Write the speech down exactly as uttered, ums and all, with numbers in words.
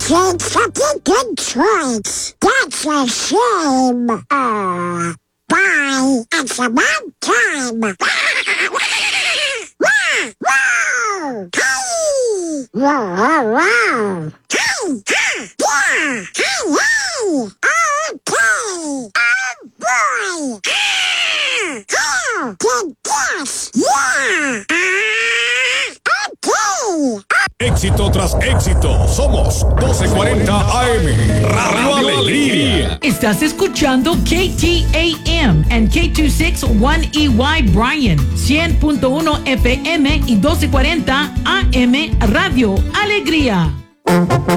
It's such a good choice. That's a shame. Uh, bye. It's about time. Wow! Wow! Hey! Wow! Wow! Wow! Hey! Ha! Yeah! Hey! Hey! Okay! Oh boy! Ah! Oh! Good guess! Yeah! Ah! Okay! Éxito tras éxito. Somos doce cuarenta A M. Radio Alegría. Estás escuchando K T A M and K veintiséis one E Y Bryan, cien punto uno F M y doce cuarenta A M Radio Alegría.